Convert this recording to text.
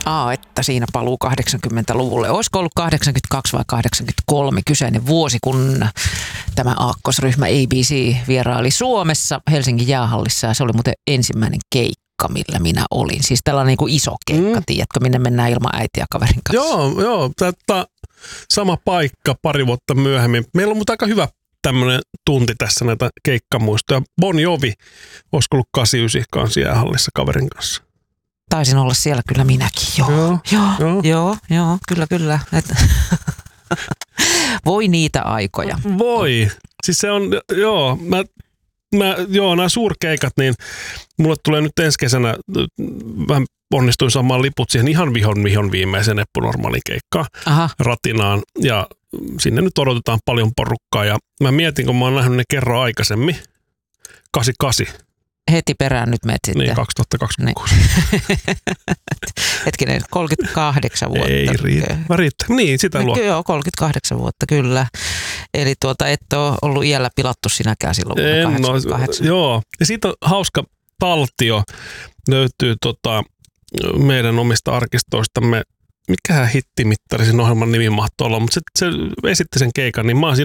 Että siinä paluu 80-luvulle. Olisiko ollut 82 vai 83 kyseinen vuosi, kun tämä aakkosryhmä ABC vieraili Suomessa Helsingin jäähallissa. Ja se oli muuten ensimmäinen keikka, millä minä olin. Siis tällainen niin kuin iso keikka, tiedätkö, minne mennään ilman äitiä kaverin kanssa. Joo, sama paikka pari vuotta myöhemmin. Meillä on mutta aika hyvä tämmöinen tunti tässä näitä keikkamuistoja. Bon Jovi, olisiko ollut 89 kanssa jäähallissa kaverin kanssa. Taisin olla siellä kyllä minäkin, joo, kyllä. Voi niitä aikoja. Voi. Siis se on, nämä suurkeikat, niin mulle tulee nyt ensi kesänä, mä onnistuin saamaan liput siihen ihan vihon viimeiseen Eppu-Normaalin keikkaan Ratinaan, ja sinne nyt odotetaan paljon porukkaa, ja mä mietin, kun mä oon nähnyt ne kerran aikaisemmin, 88. Heti perään nyt menet sitten. Niin, 2026. Hetkinen, 38 vuotta. Ei riitä. Niin, sitä luo. Joo, 38 vuotta, kyllä. Eli et ole ollut iällä pilattu sinäkään silloin vuonna 88. Joo, ja siitä on hauska taltio. Löytyy meidän omista arkistoistamme. Mikähän hittimittari sen ohjelman nimi mahtoi olla, mutta se esitti sen keikan, niin mä olisin